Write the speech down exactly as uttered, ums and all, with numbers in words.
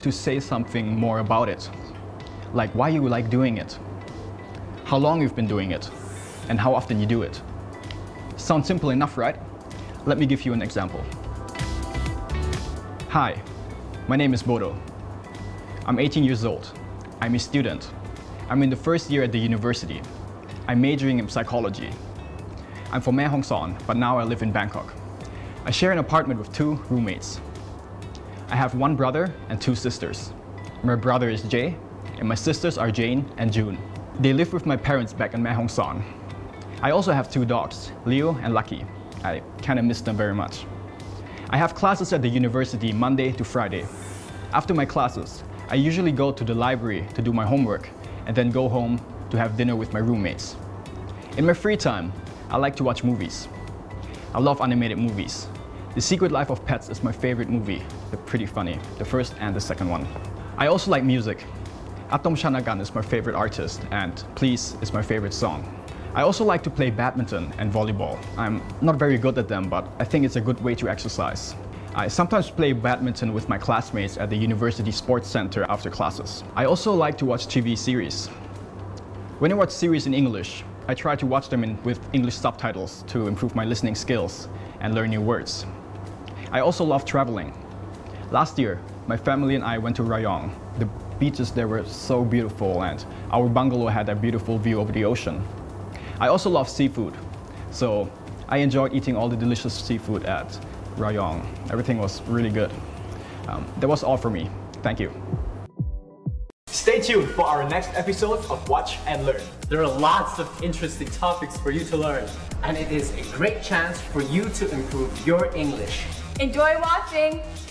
to say something more about it. Like why you like doing it, how long you've been doing it, and how often you do it. Sounds simple enough, right? Let me give you an example. Hi, my name is Bodo. I'm eighteen years old. I'm a student. I'm in the first year at the university. I'm majoring in psychology. I'm from Mae Hong Son, but now I live in Bangkok. I share an apartment with two roommates. I have one brother and two sisters. My brother is Jay, and my sisters are Jane and June. They live with my parents back in Mae Hong Son. I also have two dogs, Leo and Lucky. I kind of miss them very much. I have classes at the university Monday to Friday. After my classes, I usually go to the library to do my homework and then go home to have dinner with my roommates. In my free time, I like to watch movies. I love animated movies. The Secret Life of Pets is my favorite movie. They're pretty funny, the first and the second one. I also like music. Atom Shanagan is my favorite artist, and Please is my favorite song. I also like to play badminton and volleyball. I'm not very good at them, but I think it's a good way to exercise. I sometimes play badminton with my classmates at the University Sports Center after classes. I also like to watch T V series. When I watch series in English, I try to watch them in, with English subtitles to improve my listening skills and learn new words. I also love traveling. Last year, my family and I went to Rayong. The beaches there were so beautiful, and our bungalow had a beautiful view over the ocean. I also love seafood, so I enjoyed eating all the delicious seafood at Rayong. Everything was really good. Um, that was all for me. Thank you. Stay tuned for our next episode of Watch and Learn. There are lots of interesting topics for you to learn, and it is a great chance for you to improve your English. Enjoy watching!